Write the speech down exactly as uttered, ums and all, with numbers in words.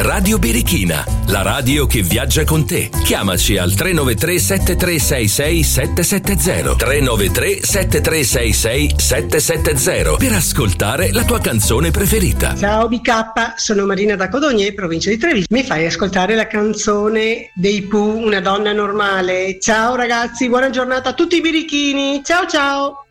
Radio Birichina, la radio che viaggia con te. Chiamaci al tre nove tre sette tre sei sei sette sette zero tre nove tre sette tre sei sei sette sette zero per ascoltare la tua canzone preferita. Ciao B K, sono Marina da Codogno, provincia di Treviso. Mi fai ascoltare la canzone dei Pooh, Una donna normale. Ciao ragazzi, buona giornata a tutti i birichini. Ciao ciao.